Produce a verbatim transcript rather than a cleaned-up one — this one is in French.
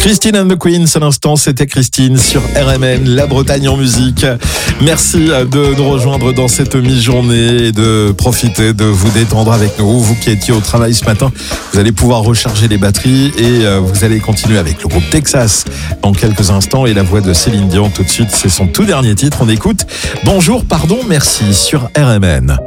Christine and the Queens, à l'instant, c'était Christine sur R M N, la Bretagne en musique. Merci de nous rejoindre dans cette mi-journée et de profiter de vous détendre avec nous. Vous qui étiez au travail ce matin, vous allez pouvoir recharger les batteries et vous allez continuer avec le groupe Texas dans quelques instants et la voix de Céline Dion tout de suite. C'est son tout dernier titre. On écoute Bonjour, pardon, merci sur R M N.